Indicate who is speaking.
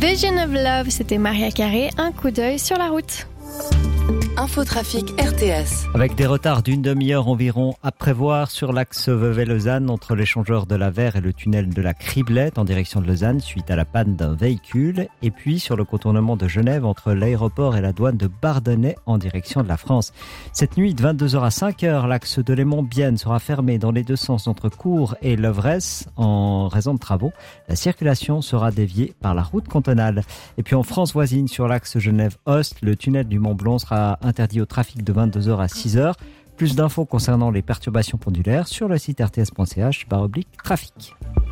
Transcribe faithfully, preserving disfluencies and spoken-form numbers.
Speaker 1: Vision of Love, c'était Maria Carré, un coup d'œil sur la route.
Speaker 2: Infotrafic R T S.
Speaker 3: Avec des retards d'une demi-heure environ à prévoir sur l'axe Vevey-Lausanne entre l'échangeur de la Verre et le tunnel de la Criblette en direction de Lausanne suite à la panne d'un véhicule. Et puis sur le contournement de Genève entre l'aéroport et la douane de Bardonnay en direction de la France. Cette nuit de vingt-deux heures à cinq heures, l'axe de Léman-Bienne sera fermé dans les deux sens entre Cours et Levresse en raison de travaux. La circulation sera déviée par la route cantonale. Et puis en France voisine sur l'axe Genève-Ost, le tunnel du Mont-Blanc sera interdit au trafic de vingt-deux heures à six heures. Plus d'infos concernant les perturbations pendulaires sur le site r t s point c h barre oblique trafic.